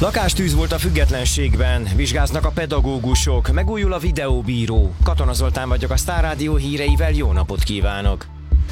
Lakástűz volt a Függetlenségben, vizsgáznak a pedagógusok, megújul a videóbíró. Katona Zoltán vagyok, a Sztár Rádió híreivel, jó napot kívánok!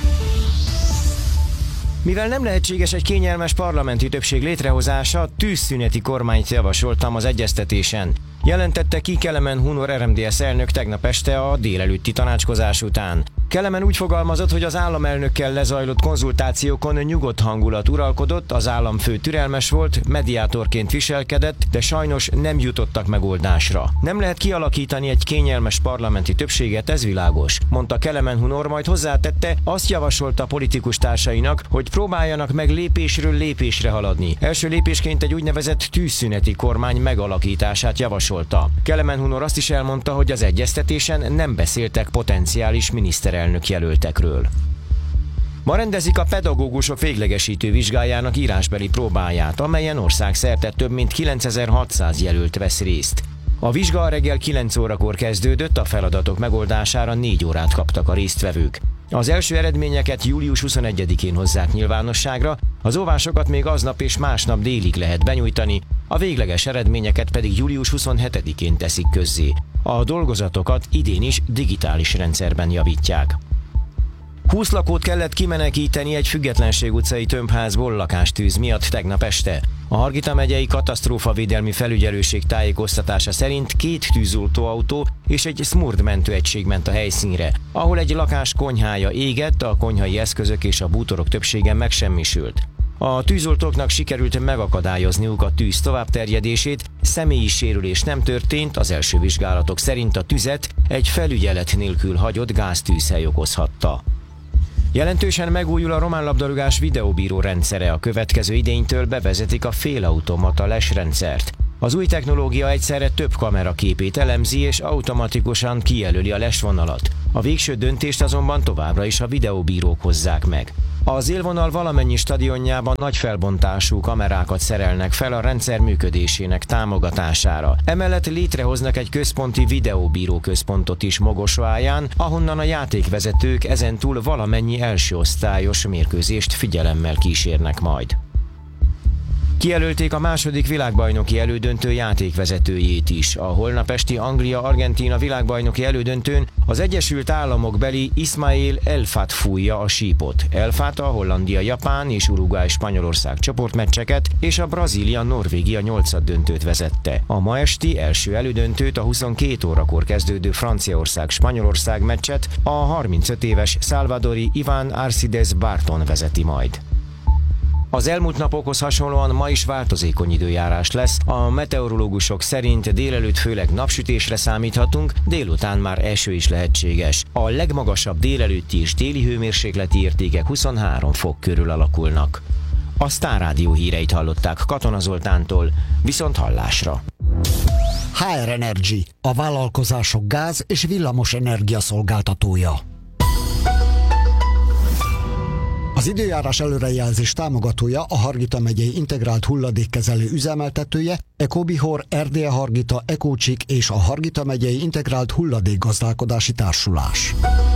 Mivel nem lehetséges egy kényelmes parlamenti többség létrehozása, tűzszüneti kormányt javasoltam az egyeztetésen. Jelentette ki Kelemen Hunor RMDSZ elnök tegnap este a délelőtti tanácskozás után. Kelemen úgy fogalmazott, hogy az államelnökkel lezajlott konzultációkon nyugodt hangulat uralkodott, az államfő türelmes volt, mediátorként viselkedett, de sajnos nem jutottak megoldásra. Nem lehet kialakítani egy kényelmes parlamenti többséget, ez világos, mondta Kelemen Hunor, majd hozzátette, azt javasolta politikus társainak, hogy próbáljanak meg lépésről lépésre haladni. Első lépésként egy úgynevezett tűzszüneti kormány megalakítását javasolta. Kelemen Hunor azt is elmondta, hogy az egyeztetésen nem beszéltek potenciális miniszterelnök jelöltekről. Ma rendezik a pedagógusok véglegesítő vizsgájának írásbeli próbáját, amelyen országszerte több mint 9600 jelölt vesz részt. A vizsga reggel 9 órakor kezdődött, a feladatok megoldására 4 órát kaptak a résztvevők. Az első eredményeket július 21-én hozzák nyilvánosságra, az óvásokat még aznap és másnap délig lehet benyújtani, a végleges eredményeket pedig július 27-én teszik közzé. A dolgozatokat idén is digitális rendszerben javítják. 20 lakót kellett kimenekíteni egy Függetlenség utcai tömbházból lakástűz miatt tegnap este. A Hargita megyei katasztrófavédelmi felügyelőség tájékoztatása szerint 2 tűzoltóautó és egy SMURD mentőegység ment a helyszínre, ahol egy lakás konyhája égett, a konyhai eszközök és a bútorok többsége megsemmisült. A tűzoltóknak sikerült megakadályozniuk a tűz továbbterjedését, személyi sérülés nem történt, az első vizsgálatok szerint a tüzet egy felügyelet nélkül hagyott gáztűzhely okozhatta. Jelentősen megújul a román labdarúgás videóbíró rendszere, a következő idénytől bevezetik a félautomata lesrendszert. Az új technológia egyszerre több kamera képét elemzi és automatikusan kijelöli a lesvonalat. A végső döntést azonban továbbra is a videóbírók hozzák meg. Az élvonal valamennyi stadionjában nagy felbontású kamerákat szerelnek fel a rendszer működésének támogatására. Emellett létrehoznak egy központi videóbíró központot is Mogosoáján, ahonnan a játékvezetők ezentúl valamennyi elsőosztályos mérkőzést figyelemmel kísérnek majd. Kijelölték a második világbajnoki elődöntő játékvezetőjét is. A holnap esti Anglia-Argentína világbajnoki elődöntőn az Egyesült Államok beli Ismail Elfat fújja a sípot. Elfat a Hollandia-Japán és Uruguay-Spanyolország csoportmeccseket és a Brazília-Norvégia 8-döntőt vezette. A ma esti első elődöntőt, a 22 órakor kezdődő Franciaország-Spanyolország meccset a 35 éves salvadori Iván Arcides Barton vezeti majd. Az elmúlt napokhoz hasonlóan ma is változékony időjárás lesz, a meteorológusok szerint délelőtt főleg napsütésre számíthatunk, délután már eső is lehetséges. A legmagasabb délelőtti és téli hőmérsékleti értékek 23 fok körül alakulnak. A Sztár Rádió híreit hallották Katona Zoltántól, viszont hallásra. HR Energy, a vállalkozások gáz- és villamos energia szolgáltatója. Az időjárás előrejelzés támogatója a Hargita megyei integrált hulladékkezelő üzemeltetője, Ecobihor, Erdélye Hargita, Ecócsik és a Hargita megyei integrált hulladékgazdálkodási társulás.